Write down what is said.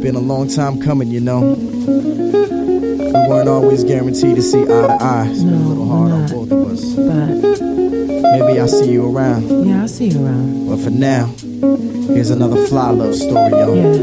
been a long time coming, you know. We weren't always guaranteed to see eye to eye. It's been a little hard on both of us. But maybe I'll see you around. Yeah, I'll see you around. But for now, here's another fly love story, yo. Yeah.